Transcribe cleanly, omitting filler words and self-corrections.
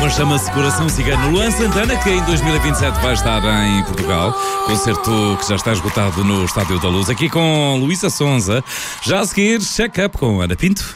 tema chama-se Coração Cigano. Luan Santana, que em 2027 vai estar em Portugal. Concerto que já está esgotado no Estádio da Luz. Aqui com Luísa Sonza. Já a seguir, check-up com Ana Pinto.